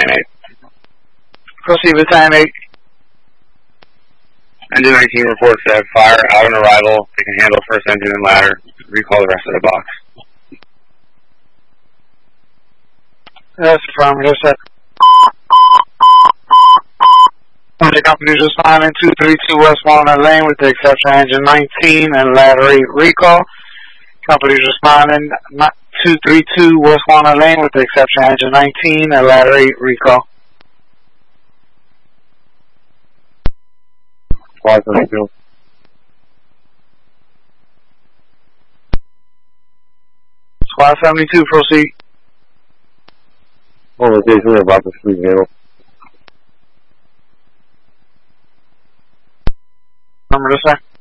Battalion 8. Proceed, Battalion 8. Engine 19 reports that fire out on arrival. They can handle first engine and ladder. Recall the rest of the box. That's affirmative, sir. Company responding 232 West Walnut Lane with the exception of engine 19 and ladder 8 recall. Company responding 232 West Walnut Lane with the exception of engine 19 and ladder 8 recall. Squad 72. Squad 72, proceed. Location about the street handle. Affirmative, sir.